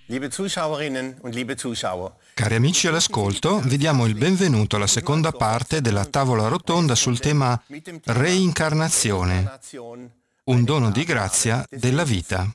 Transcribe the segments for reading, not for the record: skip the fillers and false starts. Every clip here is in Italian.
Liebe Zuschauerinnen und liebe Zuschauer. Cari amici all'ascolto, vi diamo il benvenuto alla seconda parte della tavola rotonda sul tema Reincarnazione, un dono di grazia della vita.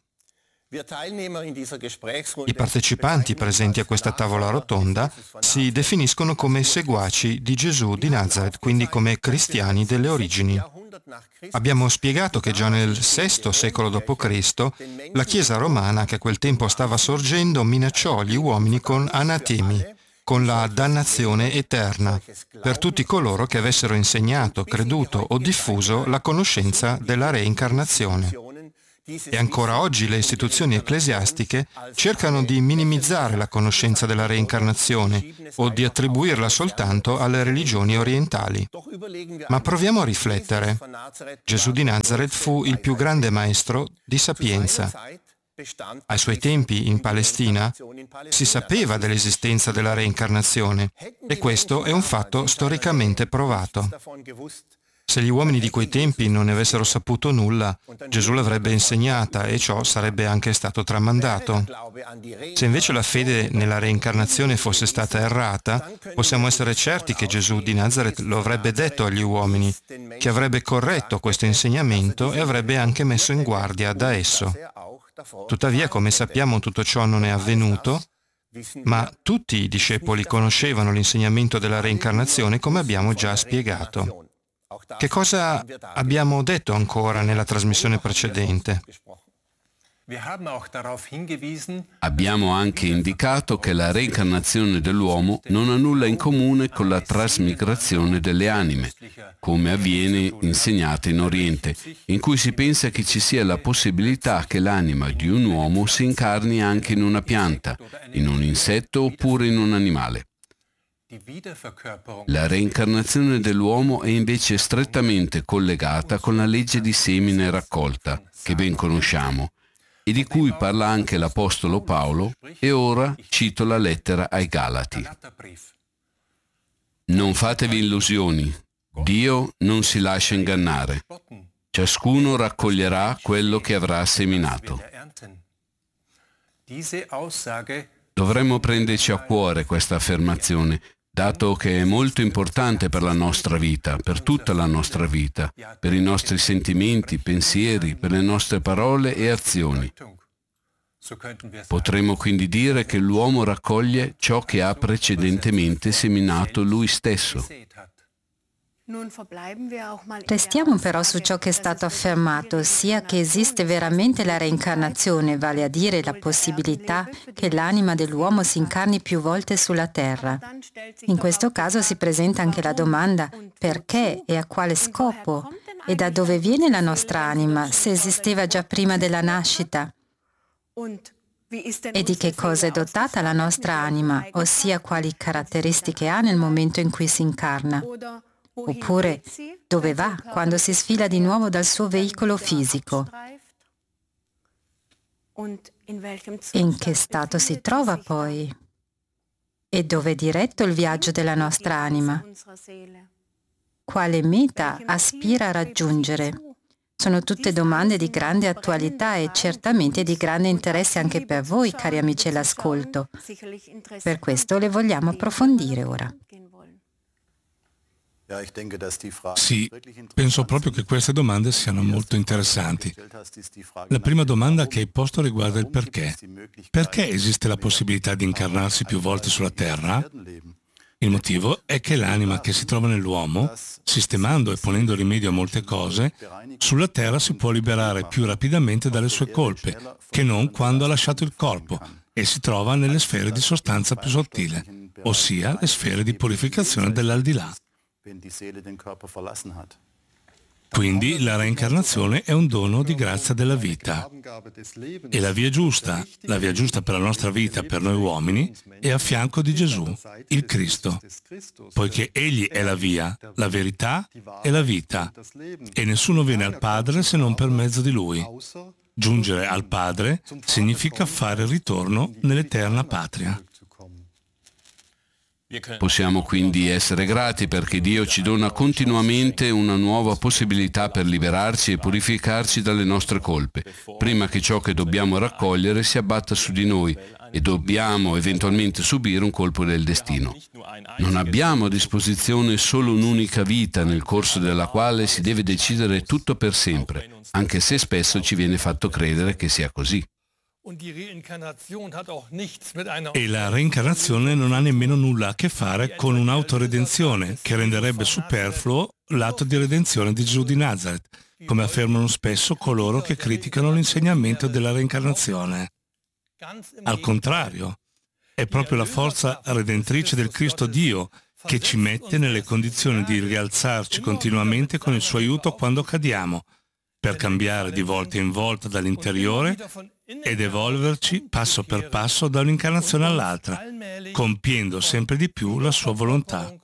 I partecipanti presenti a questa tavola rotonda si definiscono come seguaci di Gesù di Nazareth, quindi come cristiani delle origini. Abbiamo spiegato che già nel VI secolo d.C. la Chiesa romana, che a quel tempo stava sorgendo, minacciò gli uomini con anatemi, con la dannazione eterna, per tutti coloro che avessero insegnato, creduto o diffuso la conoscenza della reincarnazione. E ancora oggi le istituzioni ecclesiastiche cercano di minimizzare la conoscenza della reincarnazione o di attribuirla soltanto alle religioni orientali. Ma proviamo a riflettere. Gesù di Nazareth fu il più grande maestro di sapienza. Ai suoi tempi, in Palestina, si sapeva dell'esistenza della reincarnazione e questo è un fatto storicamente provato. Se gli uomini di quei tempi non ne avessero saputo nulla, Gesù l'avrebbe insegnata e ciò sarebbe anche stato tramandato. Se invece la fede nella reincarnazione fosse stata errata, possiamo essere certi che Gesù di Nazareth lo avrebbe detto agli uomini, che avrebbe corretto questo insegnamento e avrebbe anche messo in guardia da esso. Tuttavia, come sappiamo, tutto ciò non è avvenuto, ma tutti i discepoli conoscevano l'insegnamento della reincarnazione, come abbiamo già spiegato. Che cosa abbiamo detto ancora nella trasmissione precedente? Abbiamo anche indicato che la reincarnazione dell'uomo non ha nulla in comune con la trasmigrazione delle anime, come avviene insegnata in Oriente, in cui si pensa che ci sia la possibilità che l'anima di un uomo si incarni anche in una pianta, in un insetto oppure in un animale. La reincarnazione dell'uomo è invece strettamente collegata con la legge di semine e raccolta, che ben conosciamo, e di cui parla anche l'Apostolo Paolo, e ora cito la lettera ai Galati. Non fatevi illusioni, Dio non si lascia ingannare. Ciascuno raccoglierà quello che avrà seminato. Dovremmo prenderci a cuore questa affermazione, dato che è molto importante per la nostra vita, per tutta la nostra vita, per i nostri sentimenti, pensieri, per le nostre parole e azioni. Potremmo quindi dire che l'uomo raccoglie ciò che ha precedentemente seminato lui stesso. Restiamo però su ciò che è stato affermato, ossia che esiste veramente la reincarnazione, vale a dire la possibilità che l'anima dell'uomo si incarni più volte sulla terra. In questo caso si presenta anche la domanda perché e a quale scopo e da dove viene la nostra anima, se esisteva già prima della nascita. E di che cosa è dotata la nostra anima, ossia quali caratteristiche ha nel momento in cui si incarna. Oppure, dove va quando si sfila di nuovo dal suo veicolo fisico? E in che stato si trova poi? E dove è diretto il viaggio della nostra anima? Quale meta aspira a raggiungere? Sono tutte domande di grande attualità e certamente di grande interesse anche per voi, cari amici all'ascolto. Per questo le vogliamo approfondire ora. Sì, penso proprio che queste domande siano molto interessanti. La prima domanda che hai posto riguarda il perché. Perché esiste la possibilità di incarnarsi più volte sulla Terra? Il motivo è che l'anima che si trova nell'uomo, sistemando e ponendo rimedio a molte cose, sulla Terra si può liberare più rapidamente dalle sue colpe che non quando ha lasciato il corpo e si trova nelle sfere di sostanza più sottile, ossia le sfere di purificazione dell'aldilà. Quindi la reincarnazione è un dono di grazia della vita. E la via giusta per la nostra vita, per noi uomini, è a fianco di Gesù, il Cristo, poiché Egli è la via, la verità e la vita, e nessuno viene al Padre se non per mezzo di Lui. Giungere al Padre significa fare ritorno nell'eterna patria. Possiamo quindi essere grati perché Dio ci dona continuamente una nuova possibilità per liberarci e purificarci dalle nostre colpe, prima che ciò che dobbiamo raccogliere si abbatta su di noi e dobbiamo eventualmente subire un colpo del destino. Non abbiamo a disposizione solo un'unica vita nel corso della quale si deve decidere tutto per sempre, anche se spesso ci viene fatto credere che sia così. E la reincarnazione non ha nemmeno nulla a che fare con un'autoredenzione che renderebbe superfluo l'atto di redenzione di Gesù di Nazareth, come affermano spesso coloro che criticano l'insegnamento della reincarnazione. Al contrario, è proprio la forza redentrice del Cristo Dio che ci mette nelle condizioni di rialzarci continuamente con il suo aiuto quando cadiamo, per cambiare di volta in volta dall'interiore ed evolverci passo per passo da un'incarnazione all'altra, compiendo sempre di più la sua volontà.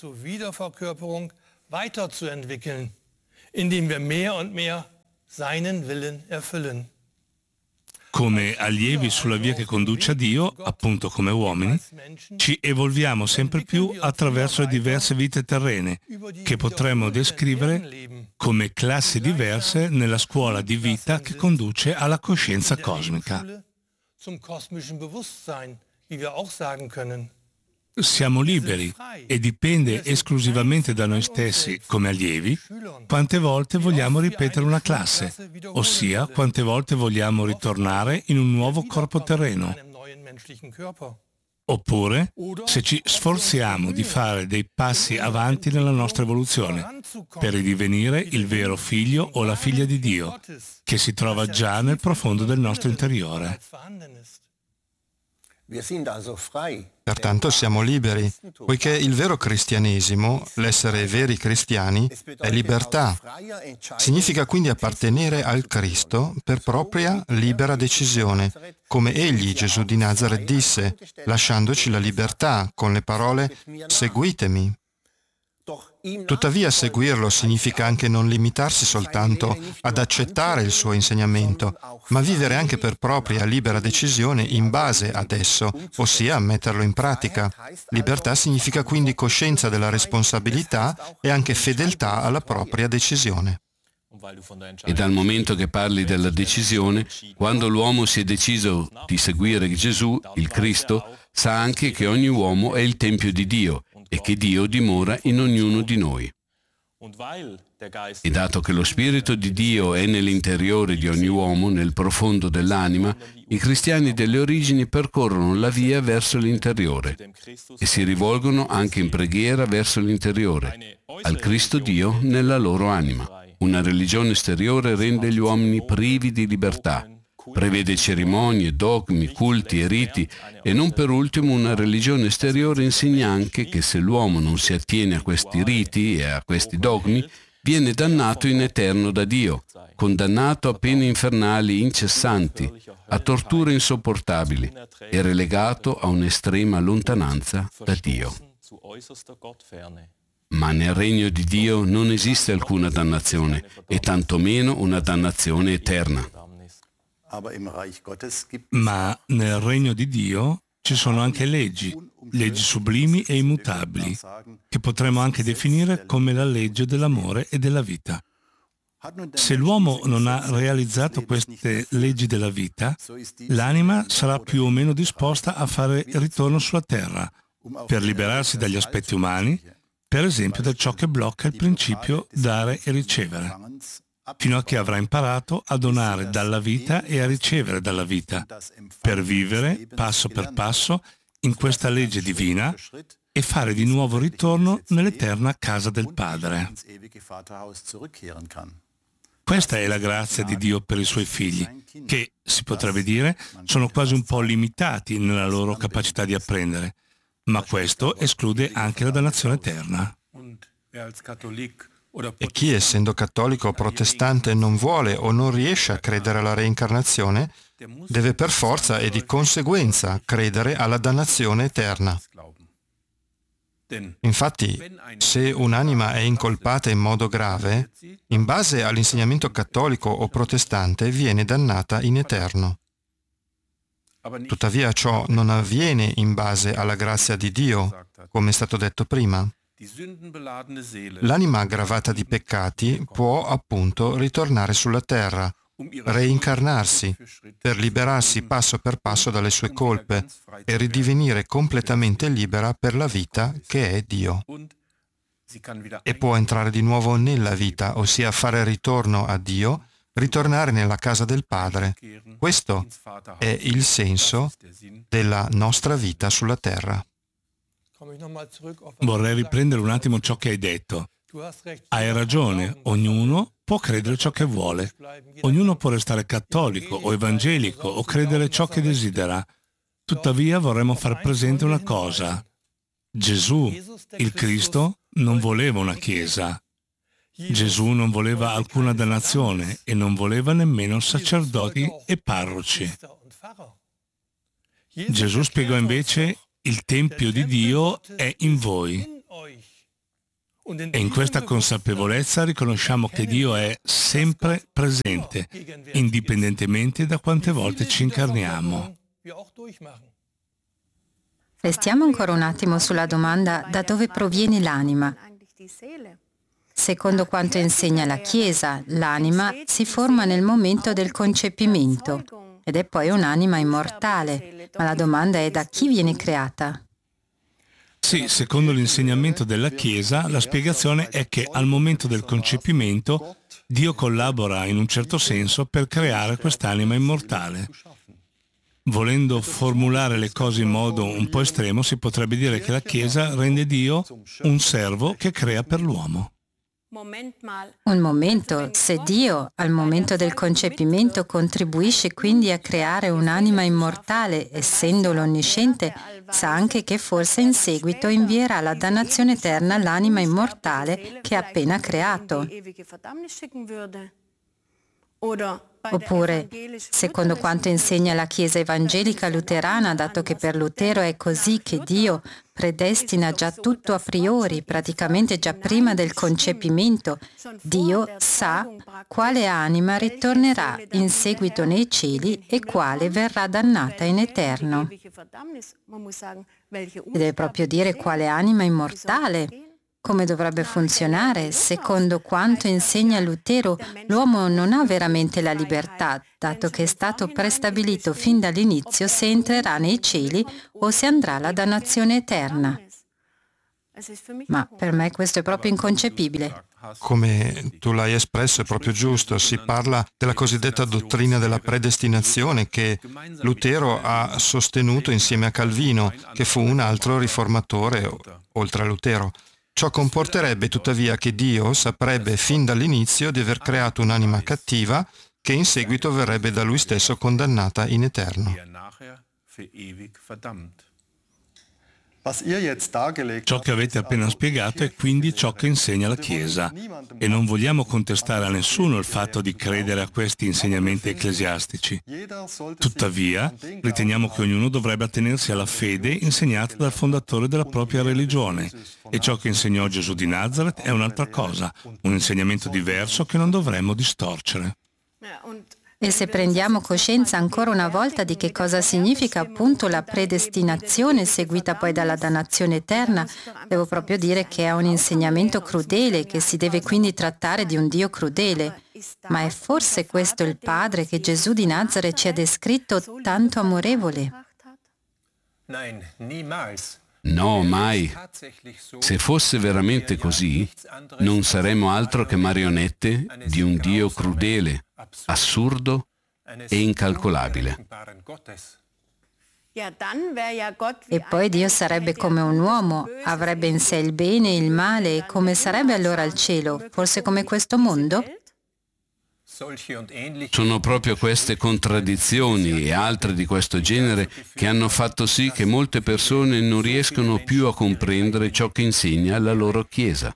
Come allievi sulla via che conduce a Dio, appunto come uomini, ci evolviamo sempre più attraverso le diverse vite terrene, che potremmo descrivere come classi diverse nella scuola di vita che conduce alla coscienza cosmica. Siamo liberi e dipende esclusivamente da noi stessi, come allievi, quante volte vogliamo ripetere una classe, ossia quante volte vogliamo ritornare in un nuovo corpo terreno. Oppure, se ci sforziamo di fare dei passi avanti nella nostra evoluzione, per ridivenire il vero figlio o la figlia di Dio, che si trova già nel profondo del nostro interiore. Pertanto siamo liberi, poiché il vero cristianesimo, l'essere veri cristiani, è libertà. Significa quindi appartenere al Cristo per propria libera decisione, come egli, Gesù di Nazareth, disse, lasciandoci la libertà con le parole «Seguitemi». Tuttavia seguirlo significa anche non limitarsi soltanto ad accettare il suo insegnamento, ma vivere anche per propria libera decisione in base ad esso, ossia metterlo in pratica. Libertà significa quindi coscienza della responsabilità e anche fedeltà alla propria decisione. E dal momento che parli della decisione, quando l'uomo si è deciso di seguire Gesù, il Cristo, sa anche che ogni uomo è il Tempio di Dio e che Dio dimora in ognuno di noi. E dato che lo Spirito di Dio è nell'interiore di ogni uomo, nel profondo dell'anima, i cristiani delle origini percorrono la via verso l'interiore e si rivolgono anche in preghiera verso l'interiore, al Cristo Dio nella loro anima. Una religione esteriore rende gli uomini privi di libertà. Prevede cerimonie, dogmi, culti e riti e non per ultimo una religione esteriore insegna anche che se l'uomo non si attiene a questi riti e a questi dogmi viene dannato in eterno da Dio, condannato a pene infernali incessanti, a torture insopportabili e relegato a un'estrema lontananza da Dio. Ma nel regno di Dio non esiste alcuna dannazione e tantomeno una dannazione eterna. Ma nel regno di Dio ci sono anche leggi sublimi e immutabili, che potremmo anche definire come la legge dell'amore e della vita. Se l'uomo non ha realizzato queste leggi della vita, l'anima sarà più o meno disposta a fare ritorno sulla terra, per liberarsi dagli aspetti umani, per esempio da ciò che blocca il principio dare e ricevere, fino a che avrà imparato a donare dalla vita e a ricevere dalla vita, per vivere passo per passo in questa legge divina e fare di nuovo ritorno nell'eterna casa del Padre. Questa è la grazia di Dio per i suoi figli, che, si potrebbe dire, sono quasi un po' limitati nella loro capacità di apprendere, ma questo esclude anche la dannazione eterna. E chi, essendo cattolico o protestante, non vuole o non riesce a credere alla reincarnazione, deve per forza e di conseguenza credere alla dannazione eterna. Infatti, se un'anima è incolpata in modo grave, in base all'insegnamento cattolico o protestante viene dannata in eterno. Tuttavia ciò non avviene in base alla grazia di Dio, come è stato detto prima. L'anima aggravata di peccati può appunto ritornare sulla terra, reincarnarsi, per liberarsi passo per passo dalle sue colpe e ridivenire completamente libera per la vita che è Dio. E può entrare di nuovo nella vita, ossia fare ritorno a Dio, ritornare nella casa del Padre. Questo è il senso della nostra vita sulla terra. Vorrei riprendere un attimo ciò che hai detto. Hai ragione, ognuno può credere ciò che vuole. Ognuno può restare cattolico o evangelico o credere ciò che desidera. Tuttavia vorremmo far presente una cosa. Gesù, il Cristo, non voleva una chiesa. Gesù non voleva alcuna dannazione e non voleva nemmeno sacerdoti e parroci. Gesù spiegò invece: il Tempio di Dio è in voi. E in questa consapevolezza riconosciamo che Dio è sempre presente, indipendentemente da quante volte ci incarniamo. Restiamo ancora un attimo sulla domanda da dove proviene l'anima. Secondo quanto insegna la Chiesa, l'anima si forma nel momento del concepimento ed è poi un'anima immortale. Ma la domanda è: da chi viene creata? Sì, secondo l'insegnamento della Chiesa, la spiegazione è che al momento del concepimento Dio collabora in un certo senso per creare quest'anima immortale. Volendo formulare le cose in modo un po' estremo, si potrebbe dire che la Chiesa rende Dio un servo che crea per l'uomo. Un momento, se Dio al momento del concepimento contribuisce quindi a creare un'anima immortale, essendo l'onnisciente, sa anche che forse in seguito invierà la dannazione eterna all'anima immortale che ha appena creato. Oppure, secondo quanto insegna la Chiesa evangelica luterana, dato che per Lutero è così che Dio predestina già tutto a priori, praticamente già prima del concepimento, Dio sa quale anima ritornerà in seguito nei cieli e quale verrà dannata in eterno. Deve proprio dire quale anima immortale. Come dovrebbe funzionare? Secondo quanto insegna Lutero, l'uomo non ha veramente la libertà, dato che è stato prestabilito fin dall'inizio se entrerà nei cieli o se andrà alla dannazione eterna. Ma per me questo è proprio inconcepibile. Come tu l'hai espresso è proprio giusto, si parla della cosiddetta dottrina della predestinazione che Lutero ha sostenuto insieme a Calvino, che fu un altro riformatore oltre a Lutero. Ciò comporterebbe tuttavia che Dio saprebbe fin dall'inizio di aver creato un'anima cattiva che in seguito verrebbe da Lui stesso condannata in eterno. Ciò che avete appena spiegato è quindi ciò che insegna la Chiesa e non vogliamo contestare a nessuno il fatto di credere a questi insegnamenti ecclesiastici. Tuttavia, riteniamo che ognuno dovrebbe attenersi alla fede insegnata dal fondatore della propria religione e ciò che insegnò Gesù di Nazareth è un'altra cosa, un insegnamento diverso che non dovremmo distorcere. E se prendiamo coscienza ancora una volta di che cosa significa appunto la predestinazione seguita poi dalla dannazione eterna, devo proprio dire che è un insegnamento crudele, che si deve quindi trattare di un Dio crudele. Ma è forse questo il Padre che Gesù di Nazareth ci ha descritto tanto amorevole? No, mai. Se fosse veramente così, non saremmo altro che marionette di un Dio crudele, assurdo e incalcolabile. E poi Dio sarebbe come un uomo, avrebbe in sé il bene e il male, e come sarebbe allora il cielo? Forse come questo mondo? Sono proprio queste contraddizioni e altre di questo genere che hanno fatto sì che molte persone non riescono più a comprendere ciò che insegna la loro Chiesa.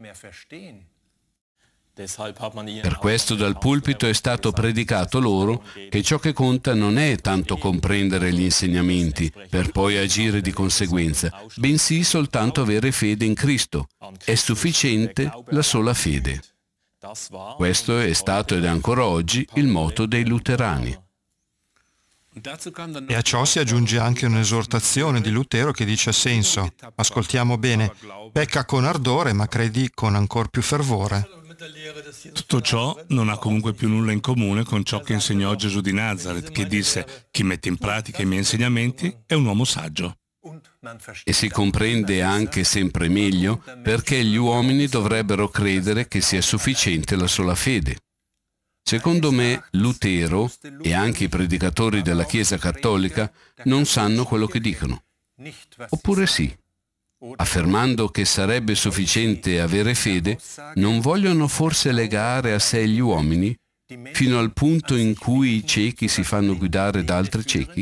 Per questo dal pulpito è stato predicato loro che ciò che conta non è tanto comprendere gli insegnamenti per poi agire di conseguenza, bensì soltanto avere fede in Cristo. È sufficiente la sola fede. Questo è stato ed è ancora oggi il motto dei luterani. E a ciò si aggiunge anche un'esortazione di Lutero che dice a senso: ascoltiamo bene, pecca con ardore ma credi con ancor più fervore. Tutto ciò non ha comunque più nulla in comune con ciò che insegnò Gesù di Nazareth, che disse: chi mette in pratica i miei insegnamenti è un uomo saggio. E si comprende anche sempre meglio perché gli uomini dovrebbero credere che sia sufficiente la sola fede. Secondo me, Lutero e anche i predicatori della Chiesa Cattolica non sanno quello che dicono. Oppure sì, affermando che sarebbe sufficiente avere fede, non vogliono forse legare a sé gli uomini fino al punto in cui i ciechi si fanno guidare da altri ciechi?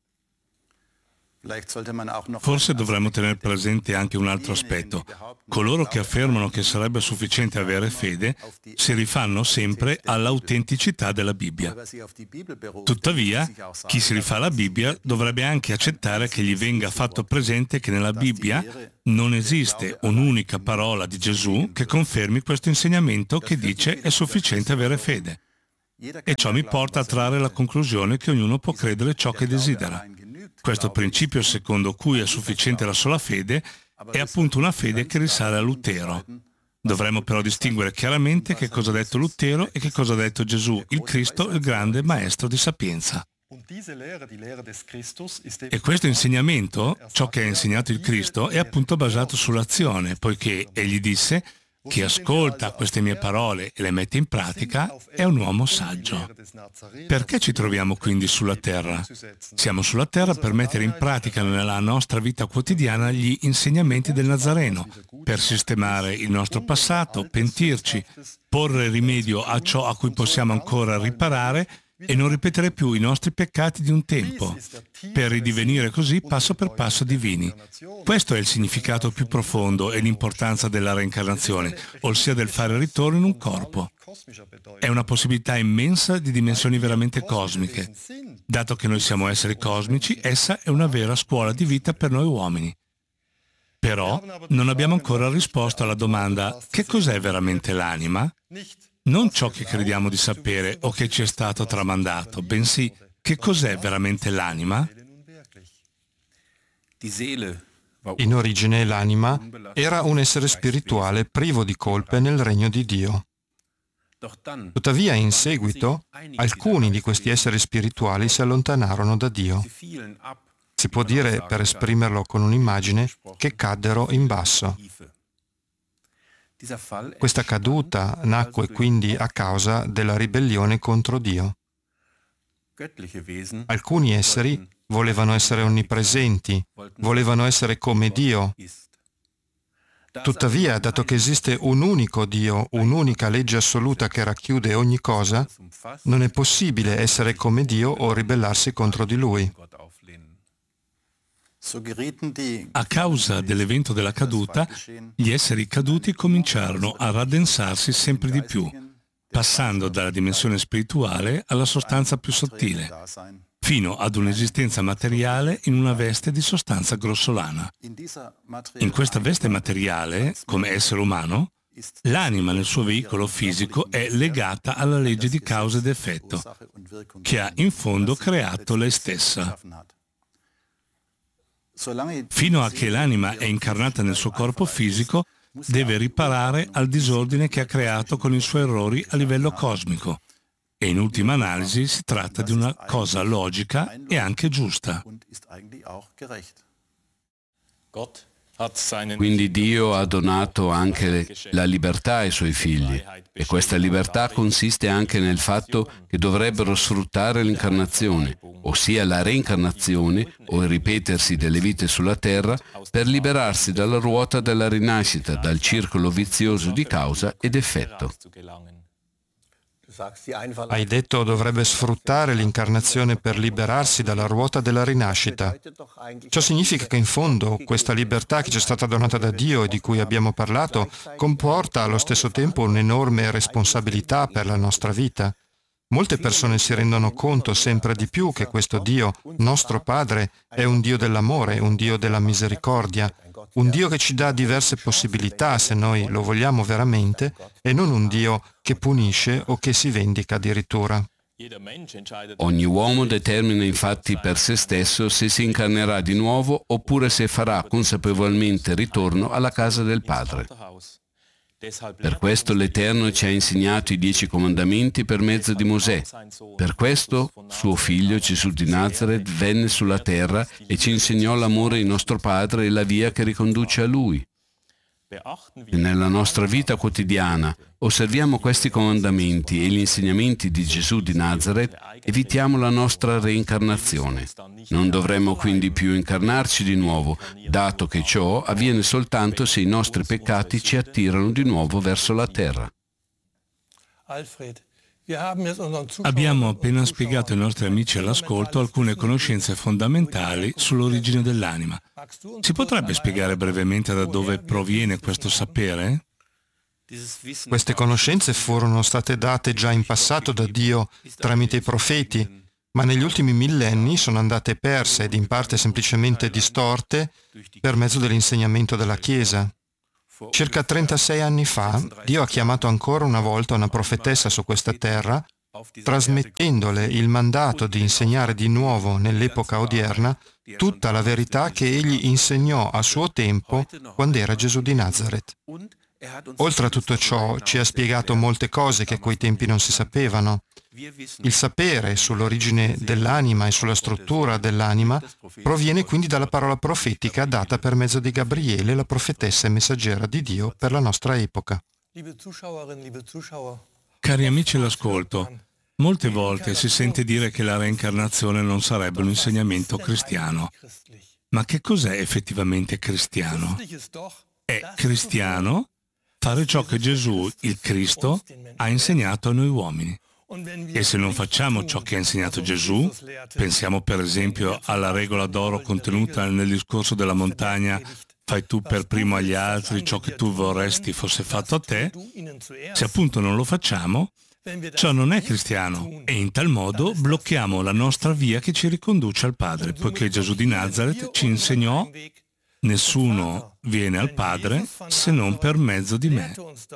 Forse dovremmo tenere presente anche un altro aspetto. Coloro che affermano che sarebbe sufficiente avere fede si rifanno sempre all'autenticità della Bibbia. Tuttavia, chi si rifà alla Bibbia dovrebbe anche accettare che gli venga fatto presente che nella Bibbia non esiste un'unica parola di Gesù che confermi questo insegnamento che dice è sufficiente avere fede. E ciò mi porta a trarre la conclusione che ognuno può credere ciò che desidera. Questo principio secondo cui è sufficiente la sola fede è appunto una fede che risale a Lutero. Dovremmo però distinguere chiaramente che cosa ha detto Lutero e che cosa ha detto Gesù, il Cristo, il grande maestro di sapienza. E questo insegnamento, ciò che ha insegnato il Cristo, è appunto basato sull'azione, poiché egli disse: chi ascolta queste mie parole e le mette in pratica è un uomo saggio. Perché ci troviamo quindi sulla terra? Siamo sulla terra per mettere in pratica nella nostra vita quotidiana gli insegnamenti del Nazareno, per sistemare il nostro passato, pentirci, porre rimedio a ciò a cui possiamo ancora riparare e non ripetere più i nostri peccati di un tempo, per ridivenire così passo per passo divini. Questo è il significato più profondo e l'importanza della reincarnazione, ossia del fare ritorno in un corpo. È una possibilità immensa di dimensioni veramente cosmiche. Dato che noi siamo esseri cosmici, essa è una vera scuola di vita per noi uomini. Però non abbiamo ancora risposto alla domanda: che cos'è veramente l'anima? Non ciò che crediamo di sapere o che ci è stato tramandato, bensì che cos'è veramente l'anima? In origine l'anima era un essere spirituale privo di colpe nel regno di Dio. Tuttavia, in seguito, alcuni di questi esseri spirituali si allontanarono da Dio. Si può dire, per esprimerlo con un'immagine, che caddero in basso. Questa caduta nacque quindi a causa della ribellione contro Dio. Alcuni esseri volevano essere onnipresenti, volevano essere come Dio. Tuttavia, dato che esiste un unico Dio, un'unica legge assoluta che racchiude ogni cosa, non è possibile essere come Dio o ribellarsi contro di Lui. A causa dell'evento della caduta, gli esseri caduti cominciarono a raddensarsi sempre di più, passando dalla dimensione spirituale alla sostanza più sottile, fino ad un'esistenza materiale in una veste di sostanza grossolana. In questa veste materiale, come essere umano, l'anima nel suo veicolo fisico è legata alla legge di causa ed effetto, che ha in fondo creato lei stessa. Fino a che l'anima è incarnata nel suo corpo fisico, deve riparare al disordine che ha creato con i suoi errori a livello cosmico. E in ultima analisi si tratta di una cosa logica e anche giusta. Quindi Dio ha donato anche la libertà ai suoi figli, e questa libertà consiste anche nel fatto che dovrebbero sfruttare l'incarnazione, ossia la reincarnazione o il ripetersi delle vite sulla terra, per liberarsi dalla ruota della rinascita, dal circolo vizioso di causa ed effetto. Hai detto dovrebbe sfruttare l'incarnazione per liberarsi dalla ruota della rinascita. Ciò significa che in fondo questa libertà che ci è stata donata da Dio e di cui abbiamo parlato comporta allo stesso tempo un'enorme responsabilità per la nostra vita. Molte persone si rendono conto sempre di più che questo Dio, nostro Padre, è un Dio dell'amore, un Dio della misericordia, un Dio che ci dà diverse possibilità se noi lo vogliamo veramente e non un Dio che punisce o che si vendica addirittura. Ogni uomo determina infatti per se stesso se si incarnerà di nuovo oppure se farà consapevolmente ritorno alla casa del Padre. Per questo l'Eterno ci ha insegnato i 10 comandamenti per mezzo di Mosè. Per questo suo figlio Gesù di Nazaret venne sulla terra e ci insegnò l'amore di nostro Padre e la via che riconduce a Lui. E nella nostra vita quotidiana osserviamo questi comandamenti e gli insegnamenti di Gesù di Nazaret, evitiamo la nostra reincarnazione. Non dovremmo quindi più incarnarci di nuovo, dato che ciò avviene soltanto se i nostri peccati ci attirano di nuovo verso la terra. Abbiamo appena spiegato ai nostri amici all'ascolto alcune conoscenze fondamentali sull'origine dell'anima. Si potrebbe spiegare brevemente da dove proviene questo sapere? Queste conoscenze furono state date già in passato da Dio tramite i profeti, ma negli ultimi millenni sono andate perse ed in parte semplicemente distorte per mezzo dell'insegnamento della Chiesa. Circa 36 anni fa, Dio ha chiamato ancora una volta una profetessa su questa terra, trasmettendole il mandato di insegnare di nuovo nell'epoca odierna tutta la verità che egli insegnò a suo tempo quando era Gesù di Nazaret. Oltre a tutto ciò, ci ha spiegato molte cose che a quei tempi non si sapevano. Il sapere sull'origine dell'anima e sulla struttura dell'anima proviene quindi dalla parola profetica data per mezzo di Gabriele, la profetessa e messaggera di Dio per la nostra epoca. Cari amici all'ascolto, molte volte si sente dire che la reincarnazione non sarebbe un insegnamento cristiano. Ma che cos'è effettivamente cristiano? È cristiano fare ciò che Gesù, il Cristo, ha insegnato a noi uomini. E se non facciamo ciò che ha insegnato Gesù, pensiamo per esempio alla regola d'oro contenuta nel discorso della montagna, fai tu per primo agli altri ciò che tu vorresti fosse fatto a te, se appunto non lo facciamo, ciò non è cristiano e in tal modo blocchiamo la nostra via che ci riconduce al Padre, poiché Gesù di Nazaret ci insegnò: nessuno viene al Padre se non per mezzo di me.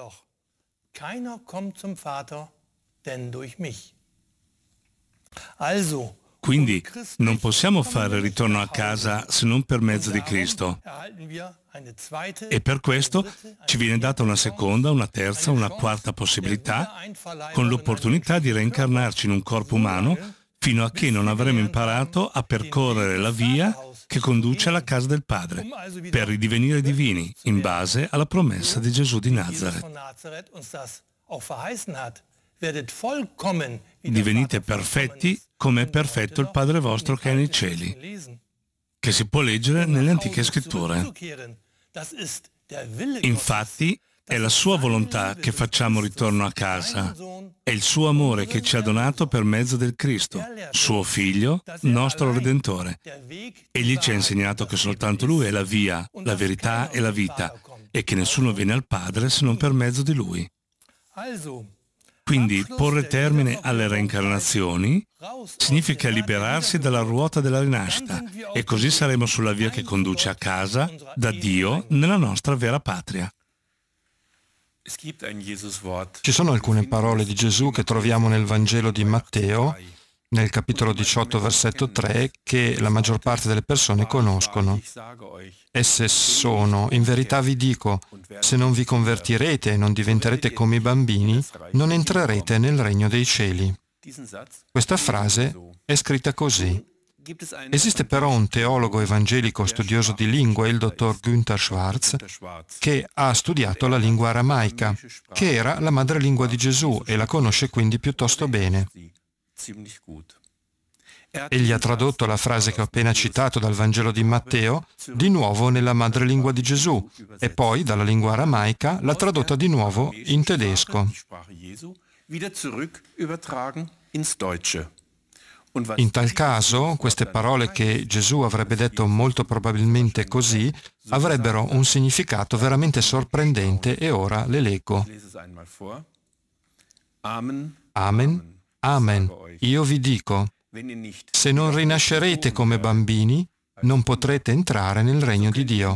Quindi non possiamo fare ritorno a casa se non per mezzo di Cristo. E per questo ci viene data una seconda, una terza, una quarta possibilità, con l'opportunità di reincarnarci in un corpo umano fino a che non avremo imparato a percorrere la via che conduce alla casa del Padre, per ridivenire divini, in base alla promessa di Gesù di Nazaret. Divenite perfetti come è perfetto il Padre vostro che è nei cieli, che si può leggere nelle antiche scritture. Infatti, è la sua volontà che facciamo ritorno a casa. È il suo amore che ci ha donato per mezzo del Cristo, suo Figlio, nostro Redentore. Egli ci ha insegnato che soltanto Lui è la via, la verità e la vita, e che nessuno viene al Padre se non per mezzo di Lui. Quindi porre termine alle reincarnazioni significa liberarsi dalla ruota della rinascita, e così saremo sulla via che conduce a casa, da Dio, nella nostra vera patria. Ci sono alcune parole di Gesù che troviamo nel Vangelo di Matteo, nel capitolo 18, versetto 3, che la maggior parte delle persone conoscono. Esse sono: in verità vi dico, se non vi convertirete e non diventerete come i bambini, non entrerete nel regno dei cieli. Questa frase è scritta così. Esiste però un teologo evangelico studioso di lingua, il dottor Günther Schwarz, che ha studiato la lingua aramaica, che era la madrelingua di Gesù e la conosce quindi piuttosto bene. Egli ha tradotto la frase che ho appena citato dal Vangelo di Matteo di nuovo nella madrelingua di Gesù e poi dalla lingua aramaica l'ha tradotta di nuovo in tedesco. In tal caso, queste parole che Gesù avrebbe detto molto probabilmente così, avrebbero un significato veramente sorprendente e ora le leggo. Amen, amen, io vi dico, se non rinascerete come bambini, non potrete entrare nel regno di Dio.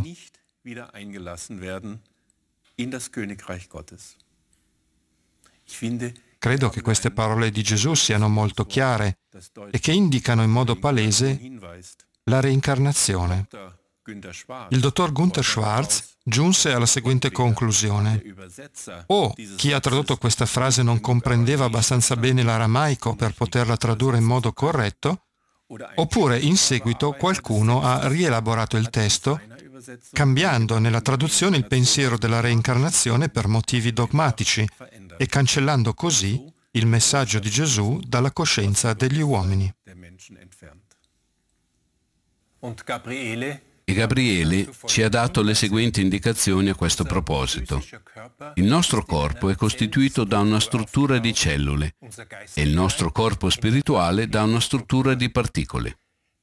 credo che queste parole di Gesù siano molto chiare e che indicano in modo palese la reincarnazione. Il dottor Gunther Schwarz giunse alla seguente conclusione: o chi ha tradotto questa frase non comprendeva abbastanza bene l'aramaico per poterla tradurre in modo corretto, oppure in seguito qualcuno ha rielaborato il testo, cambiando nella traduzione il pensiero della reincarnazione per motivi dogmatici e cancellando così il messaggio di Gesù dalla coscienza degli uomini. E Gabriele ci ha dato le seguenti indicazioni a questo proposito. Il nostro corpo è costituito da una struttura di cellule e il nostro corpo spirituale da una struttura di particole.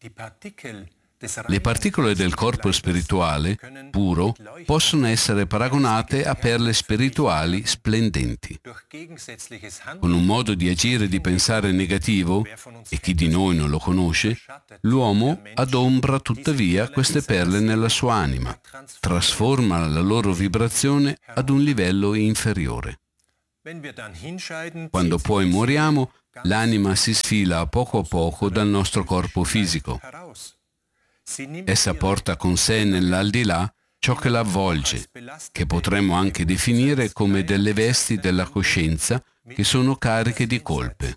Le particole del corpo spirituale, puro, possono essere paragonate a perle spirituali splendenti. Con un modo di agire e di pensare negativo, e chi di noi non lo conosce, l'uomo adombra tuttavia queste perle nella sua anima, trasforma la loro vibrazione ad un livello inferiore. Quando poi moriamo, l'anima si sfila a poco dal nostro corpo fisico. Essa porta con sé nell'aldilà ciò che la avvolge, che potremmo anche definire come delle vesti della coscienza che sono cariche di colpe.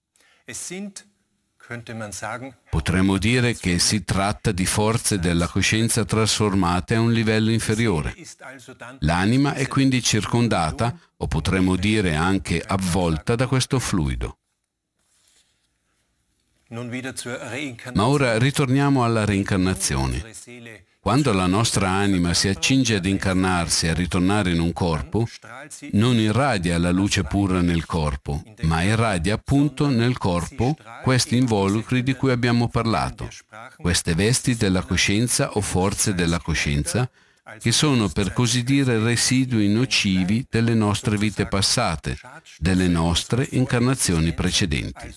Potremmo dire che si tratta di forze della coscienza trasformate a un livello inferiore. L'anima è quindi circondata, o potremmo dire anche avvolta, da questo fluido. Ma ora ritorniamo alla reincarnazione. Quando la nostra anima si accinge ad incarnarsi e a ritornare in un corpo, non irradia la luce pura nel corpo, ma irradia appunto nel corpo questi involucri di cui abbiamo parlato, queste vesti della coscienza o forze della coscienza, che sono per così dire residui nocivi delle nostre vite passate, delle nostre incarnazioni precedenti.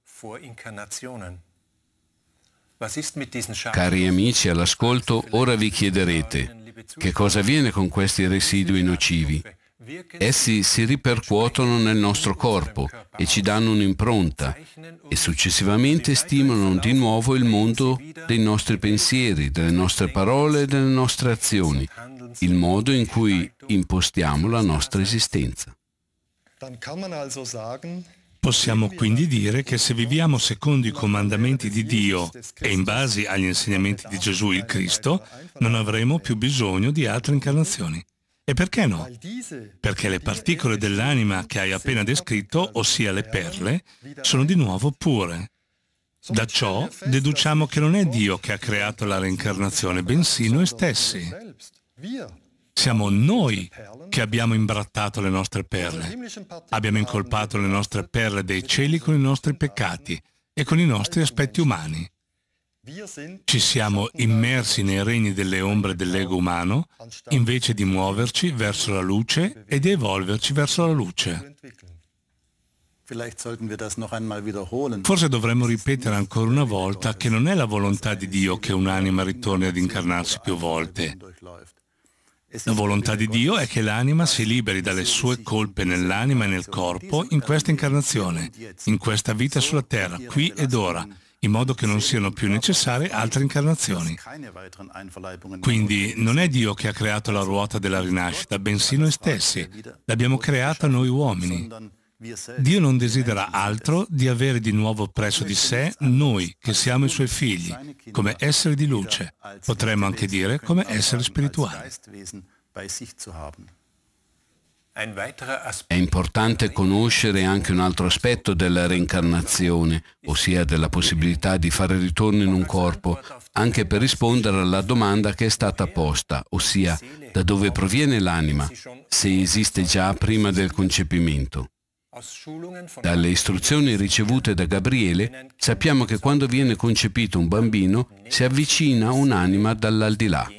Cari amici all'ascolto, ora vi chiederete: che cosa avviene con questi residui nocivi? Essi si ripercuotono nel nostro corpo e ci danno un'impronta e successivamente stimolano di nuovo il mondo dei nostri pensieri, delle nostre parole e delle nostre azioni, il modo in cui impostiamo la nostra esistenza. Possiamo quindi dire che se viviamo secondo i comandamenti di Dio e in base agli insegnamenti di Gesù il Cristo, non avremo più bisogno di altre incarnazioni. E perché no? Perché le particole dell'anima che hai appena descritto, ossia le perle, sono di nuovo pure. Da ciò deduciamo che non è Dio che ha creato la reincarnazione, bensì noi stessi. Siamo noi che abbiamo imbrattato le nostre perle. Abbiamo incolpato le nostre perle dei cieli con i nostri peccati e con i nostri aspetti umani. Ci siamo immersi nei regni delle ombre dell'ego umano invece di muoverci verso la luce e di evolverci verso la luce. Forse dovremmo ripetere ancora una volta che non è la volontà di Dio che un'anima ritorni ad incarnarsi più volte. La volontà di Dio è che l'anima si liberi dalle sue colpe nell'anima e nel corpo in questa incarnazione, in questa vita sulla terra, qui ed ora, in modo che non siano più necessarie altre incarnazioni. Quindi non è Dio che ha creato la ruota della rinascita, bensì noi stessi. L'abbiamo creata noi uomini. Dio non desidera altro di avere di nuovo presso di sé noi, che siamo i suoi figli, come esseri di luce, potremmo anche dire come esseri spirituali. È importante conoscere anche un altro aspetto della reincarnazione, ossia della possibilità di fare ritorno in un corpo, anche per rispondere alla domanda che è stata posta, ossia da dove proviene l'anima, se esiste già prima del concepimento. Dalle istruzioni ricevute da Gabriele sappiamo che quando viene concepito un bambino si avvicina un'anima dall'aldilà.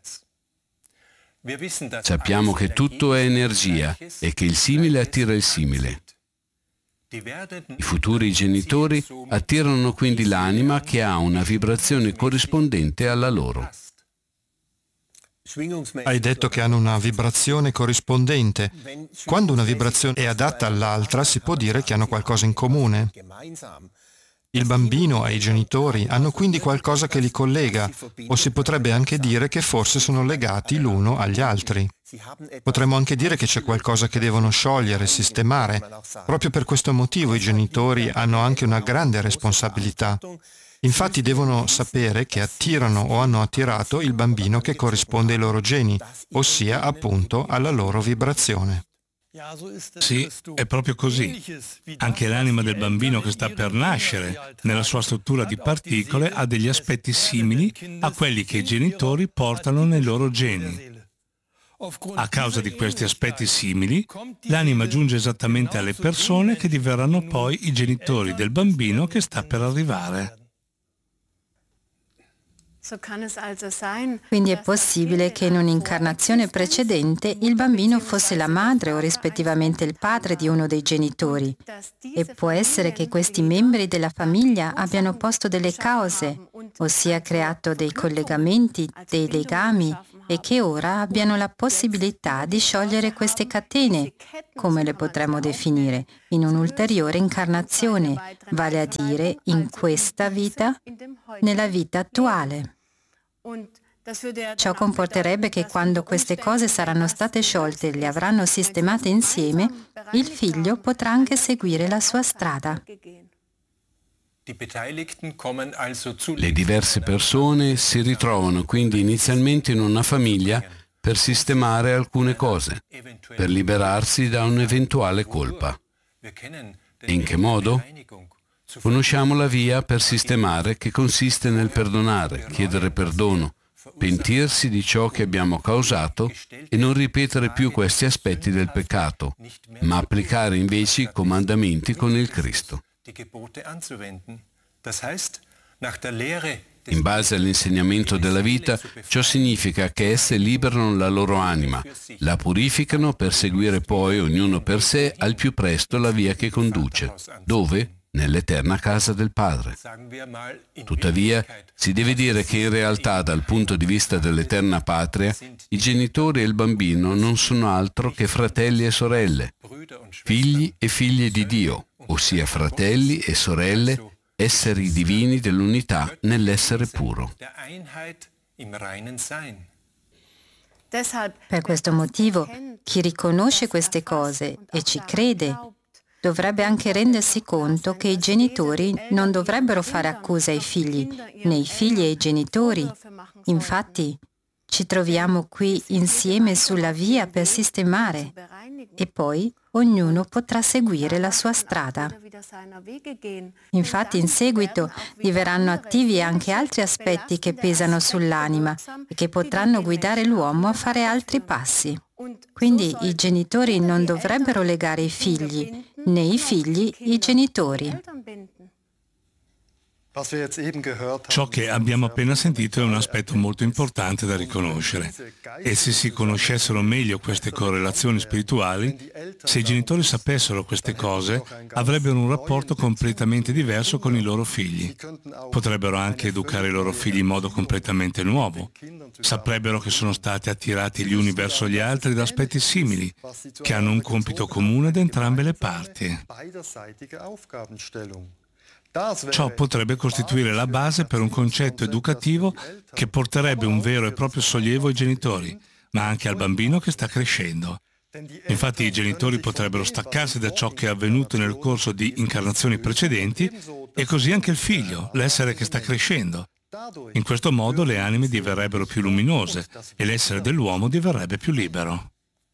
Sappiamo che tutto è energia e che il simile attira il simile. I futuri genitori attirano quindi l'anima che ha una vibrazione corrispondente alla loro. Hai detto che hanno una vibrazione corrispondente. Quando una vibrazione è adatta all'altra, si può dire che hanno qualcosa in comune. Il bambino e i genitori hanno quindi qualcosa che li collega, o si potrebbe anche dire che forse sono legati l'uno agli altri. Potremmo anche dire che c'è qualcosa che devono sciogliere, sistemare. Proprio per questo motivo i genitori hanno anche una grande responsabilità. Infatti devono sapere che attirano o hanno attirato il bambino che corrisponde ai loro geni, ossia appunto alla loro vibrazione. Sì, è proprio così. Anche l'anima del bambino che sta per nascere, nella sua struttura di particole, ha degli aspetti simili a quelli che i genitori portano nei loro geni. A causa di questi aspetti simili, l'anima giunge esattamente alle persone che diverranno poi i genitori del bambino che sta per arrivare. Quindi è possibile che in un'incarnazione precedente il bambino fosse la madre o rispettivamente il padre di uno dei genitori. E può essere che questi membri della famiglia abbiano posto delle cause, ossia creato dei collegamenti, dei legami, e che ora abbiano la possibilità di sciogliere queste catene, come le potremmo definire, in un'ulteriore incarnazione, vale a dire in questa vita, nella vita attuale. Ciò comporterebbe che quando queste cose saranno state sciolte e le avranno sistemate insieme, il figlio potrà anche seguire la sua strada. Le diverse persone si ritrovano quindi inizialmente in una famiglia per sistemare alcune cose, per liberarsi da un'eventuale colpa. E in che modo? Conosciamo la via per sistemare, che consiste nel perdonare, chiedere perdono, pentirsi di ciò che abbiamo causato e non ripetere più questi aspetti del peccato, ma applicare invece i comandamenti con il Cristo. In base all'insegnamento della vita, ciò significa che esse liberano la loro anima, la purificano per seguire poi, ognuno per sé, al più presto la via che conduce. Dove? Nell'eterna casa del Padre. Tuttavia, si deve dire che in realtà, dal punto di vista dell'eterna patria, i genitori e il bambino non sono altro che fratelli e sorelle, figli e figlie di Dio, ossia fratelli e sorelle, esseri divini dell'unità nell'essere puro. Per questo motivo, chi riconosce queste cose e ci crede dovrebbe anche rendersi conto che i genitori non dovrebbero fare accuse ai figli, né i figli ai genitori. Infatti, ci troviamo qui insieme sulla via per sistemare e poi ognuno potrà seguire la sua strada. Infatti, in seguito diverranno attivi anche altri aspetti che pesano sull'anima e che potranno guidare l'uomo a fare altri passi. Quindi i genitori non dovrebbero legare i figli, né i figli i genitori. Ciò che abbiamo appena sentito è un aspetto molto importante da riconoscere. E se si conoscessero meglio queste correlazioni spirituali, se i genitori sapessero queste cose, avrebbero un rapporto completamente diverso con i loro figli. Potrebbero anche educare i loro figli in modo completamente nuovo. Saprebbero che sono stati attirati gli uni verso gli altri da aspetti simili, che hanno un compito comune da entrambe le parti. Ciò potrebbe costituire la base per un concetto educativo che porterebbe un vero e proprio sollievo ai genitori, ma anche al bambino che sta crescendo. Infatti i genitori potrebbero staccarsi da ciò che è avvenuto nel corso di incarnazioni precedenti e così anche il figlio, l'essere che sta crescendo. In questo modo le anime diverrebbero più luminose e l'essere dell'uomo diverrebbe più libero.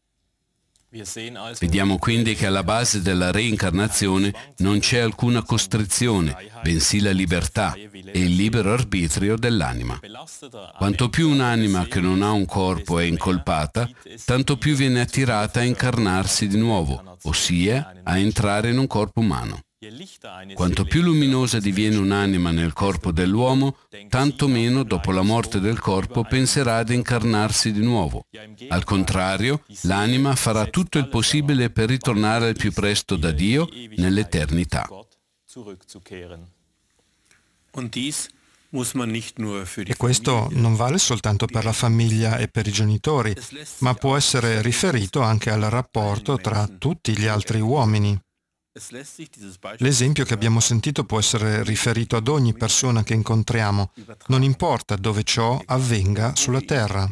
Vediamo quindi che alla base della reincarnazione non c'è alcuna costrizione, bensì la libertà e il libero arbitrio dell'anima. Quanto più un'anima che non ha un corpo è incolpata, tanto più viene attirata a incarnarsi di nuovo, ossia a entrare in un corpo umano. Quanto più luminosa diviene un'anima nel corpo dell'uomo, tanto meno dopo la morte del corpo penserà ad incarnarsi di nuovo. Al contrario, l'anima farà tutto il possibile per ritornare al più presto da Dio nell'eternità. E questo non vale soltanto per la famiglia e per i genitori, ma può essere riferito anche al rapporto tra tutti gli altri uomini. L'esempio che abbiamo sentito può essere riferito ad ogni persona che incontriamo, non importa dove ciò avvenga sulla terra.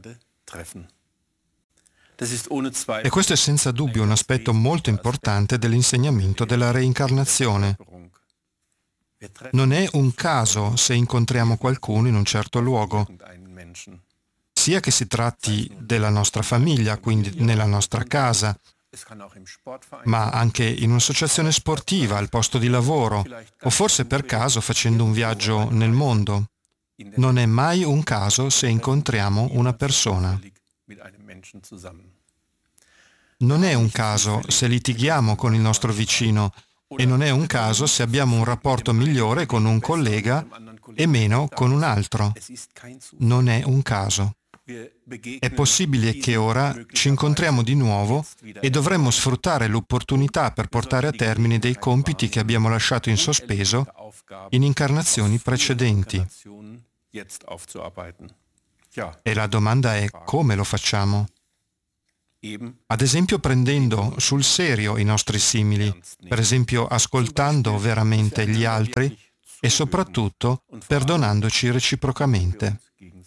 E questo è senza dubbio un aspetto molto importante dell'insegnamento della reincarnazione. Non è un caso se incontriamo qualcuno in un certo luogo, sia che si tratti della nostra famiglia, quindi nella nostra casa, ma anche in un'associazione sportiva, al posto di lavoro, o forse per caso facendo un viaggio nel mondo. Non è mai un caso se incontriamo una persona. Non è un caso se litighiamo con il nostro vicino e non è un caso se abbiamo un rapporto migliore con un collega e meno con un altro. Non è un caso. È possibile che ora ci incontriamo di nuovo e dovremmo sfruttare l'opportunità per portare a termine dei compiti che abbiamo lasciato in sospeso in incarnazioni precedenti. E la domanda è: come lo facciamo? Ad esempio prendendo sul serio i nostri simili, per esempio ascoltando veramente gli altri e soprattutto perdonandoci reciprocamente.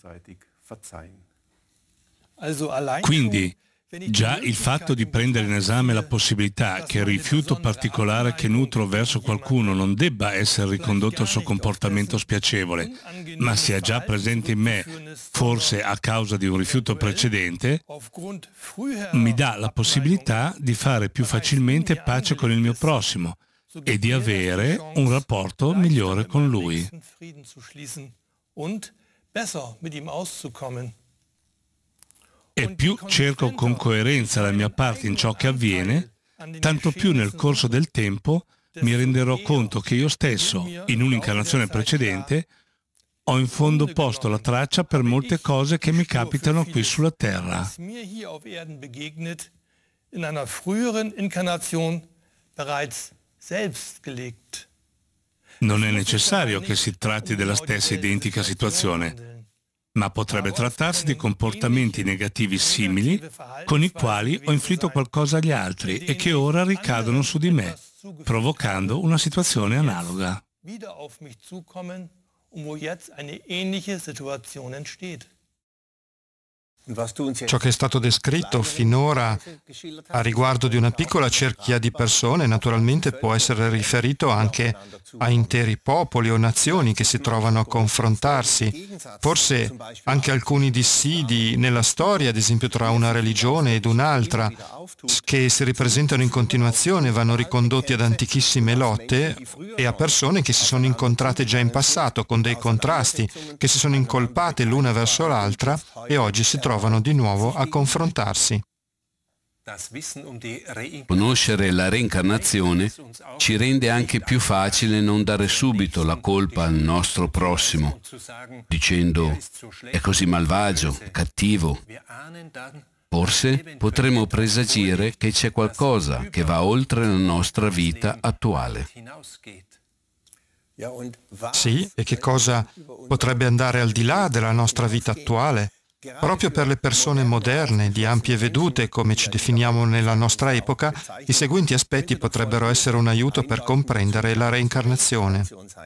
Quindi, già il fatto di prendere in esame la possibilità che il rifiuto particolare che nutro verso qualcuno non debba essere ricondotto al suo comportamento spiacevole, ma sia già presente in me, forse a causa di un rifiuto precedente, mi dà la possibilità di fare più facilmente pace con il mio prossimo e di avere un rapporto migliore con lui. E più cerco con coerenza la mia parte in ciò che avviene, tanto più nel corso del tempo mi renderò conto che io stesso, in un'incarnazione precedente, ho in fondo posto la traccia per molte cose che mi capitano qui sulla Terra. Non è necessario che si tratti della stessa identica situazione, ma potrebbe trattarsi di comportamenti negativi simili con i quali ho inflitto qualcosa agli altri e che ora ricadono su di me, provocando una situazione analoga. Ciò che è stato descritto finora a riguardo di una piccola cerchia di persone naturalmente può essere riferito anche a interi popoli o nazioni che si trovano a confrontarsi, forse anche alcuni dissidi nella storia, ad esempio tra una religione ed un'altra, che si ripresentano in continuazione, vanno ricondotti ad antichissime lotte e a persone che si sono incontrate già in passato con dei contrasti, che si sono incolpate l'una verso l'altra e oggi si trovano di nuovo a confrontarsi. Conoscere la reincarnazione ci rende anche più facile non dare subito la colpa al nostro prossimo, dicendo è così malvagio, cattivo. Forse potremmo presagire che c'è qualcosa che va oltre la nostra vita attuale. Sì, e che cosa potrebbe andare al di là della nostra vita attuale? Proprio per le persone moderne, di ampie vedute, come ci definiamo nella nostra epoca, i seguenti aspetti potrebbero essere un aiuto per comprendere la reincarnazione.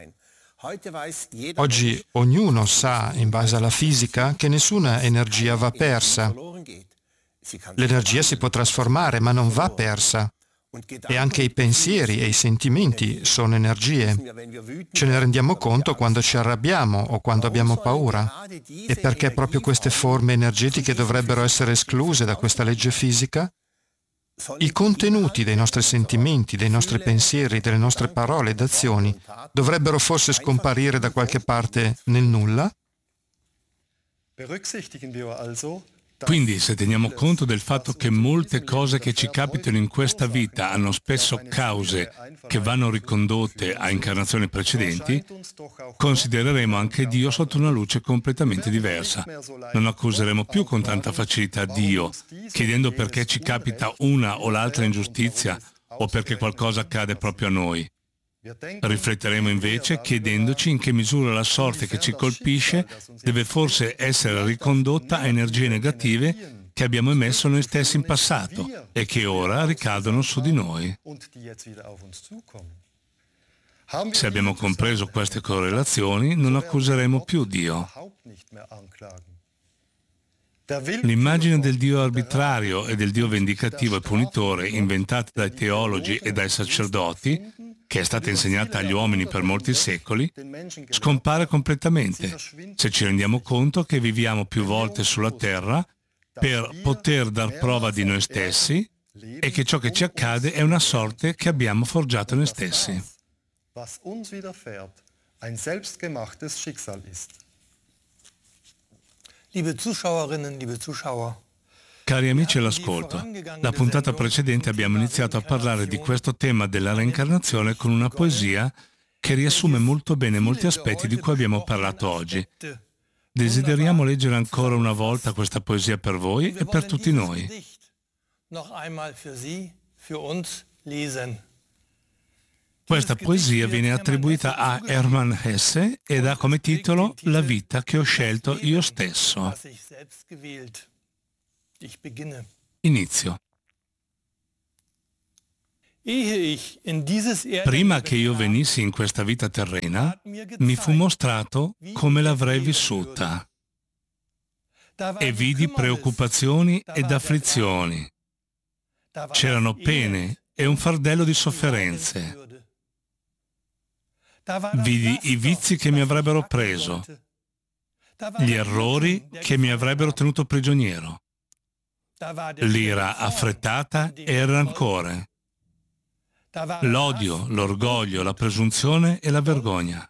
Oggi ognuno sa, in base alla fisica, che nessuna energia va persa. L'energia si può trasformare, ma non va persa. E anche i pensieri e i sentimenti sono energie. Ce ne rendiamo conto quando ci arrabbiamo o quando abbiamo paura. E perché proprio queste forme energetiche dovrebbero essere escluse da questa legge fisica? I contenuti dei nostri sentimenti, dei nostri pensieri, delle nostre parole ed azioni dovrebbero forse scomparire da qualche parte nel nulla? Quindi, se teniamo conto del fatto che molte cose che ci capitano in questa vita hanno spesso cause che vanno ricondotte a incarnazioni precedenti, considereremo anche Dio sotto una luce completamente diversa. Non accuseremo più con tanta facilità Dio, chiedendo perché ci capita una o l'altra ingiustizia o perché qualcosa accade proprio a noi. Rifletteremo invece chiedendoci in che misura la sorte che ci colpisce deve forse essere ricondotta a energie negative che abbiamo emesso noi stessi in passato e che ora ricadono su di noi. Se abbiamo compreso queste correlazioni, non accuseremo più Dio. L'immagine del Dio arbitrario e del Dio vendicativo e punitore inventata dai teologi e dai sacerdoti, che è stata insegnata agli uomini per molti secoli, scompare completamente se ci rendiamo conto che viviamo più volte sulla terra per poter dar prova di noi stessi e che ciò che ci accade è una sorte che abbiamo forgiato noi stessi. Was uns widerfährt, ein selbstgemachtes Schicksal ist. Liebe Zuschauerinnen, liebe Zuschauer, Cari amici all'ascolto, la puntata precedente abbiamo iniziato a parlare di questo tema della reincarnazione con una poesia che riassume molto bene molti aspetti di cui abbiamo parlato oggi. Desideriamo leggere ancora una volta questa poesia per voi e per tutti noi. Questa poesia viene attribuita a Hermann Hesse ed ha come titolo La vita che ho scelto io stesso. Inizio. Prima che io venissi in questa vita terrena, mi fu mostrato come l'avrei vissuta e vidi preoccupazioni ed afflizioni. C'erano pene e un fardello di sofferenze. Vidi i vizi che mi avrebbero preso, gli errori che mi avrebbero tenuto prigioniero, l'ira affrettata e il rancore, l'odio, l'orgoglio, la presunzione e la vergogna.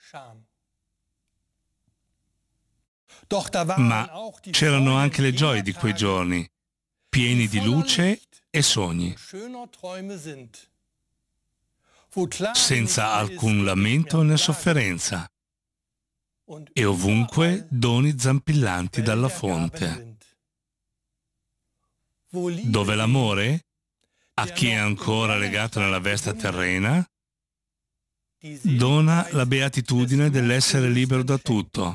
Ma c'erano anche le gioie di quei giorni, pieni di luce e sogni, senza alcun lamento né sofferenza, e ovunque doni zampillanti dalla fonte. Dove l'amore, a chi è ancora legato nella veste terrena, dona la beatitudine dell'essere libero da tutto.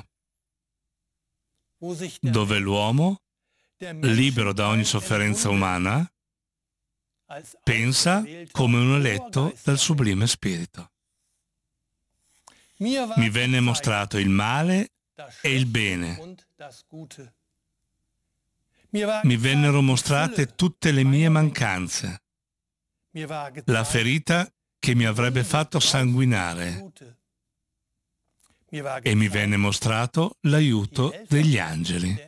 Dove l'uomo, libero da ogni sofferenza umana, pensa come un eletto dal sublime spirito. Mi venne mostrato il male e il bene. Mi vennero mostrate tutte le mie mancanze, la ferita che mi avrebbe fatto sanguinare, e mi venne mostrato l'aiuto degli angeli.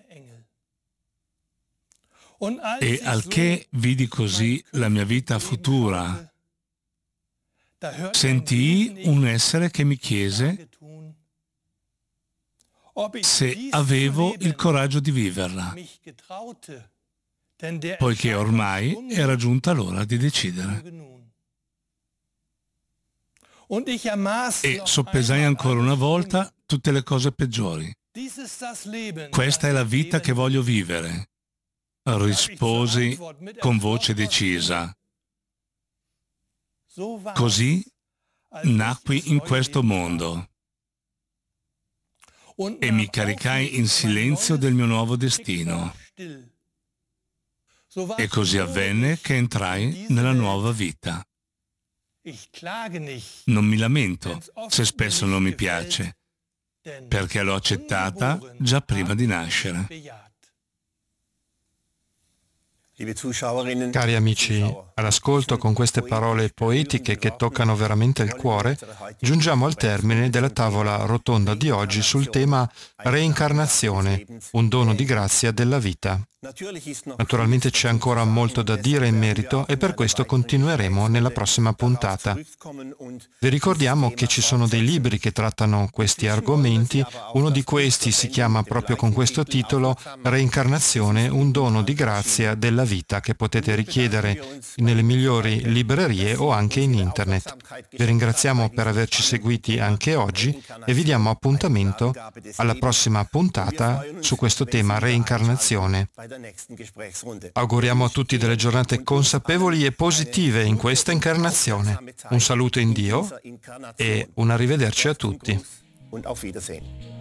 E al che vidi così la mia vita futura, sentii un essere che mi chiese se avevo il coraggio di viverla, poiché ormai era giunta l'ora di decidere. E soppesai ancora una volta tutte le cose peggiori. Questa è la vita che voglio vivere, risposi con voce decisa. Così nacqui in questo mondo e mi caricai in silenzio del mio nuovo destino. E così avvenne che entrai nella nuova vita. Non mi lamento se spesso non mi piace, perché l'ho accettata già prima di nascere. Cari amici, all'ascolto con queste parole poetiche che toccano veramente il cuore, giungiamo al termine della tavola rotonda di oggi sul tema reincarnazione, un dono di grazia della vita. Naturalmente c'è ancora molto da dire in merito e per questo continueremo nella prossima puntata. Vi ricordiamo che ci sono dei libri che trattano questi argomenti, uno di questi si chiama proprio con questo titolo Reincarnazione, un dono di grazia della vita, che potete richiedere nelle migliori librerie o anche in internet. Vi ringraziamo per averci seguiti anche oggi e vi diamo appuntamento alla prossima puntata su questo tema reincarnazione. Auguriamo a tutti delle giornate consapevoli e positive in questa incarnazione. Un saluto in Dio e un arrivederci a tutti. Und auf Wiedersehen.